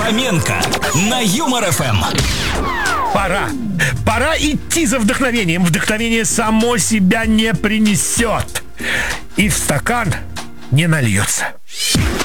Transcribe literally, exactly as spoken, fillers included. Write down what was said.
Фоменко на Юмор эф эм. Пора. Пора идти за вдохновением. Вдохновение само себя не принесет. И в стакан не нальется.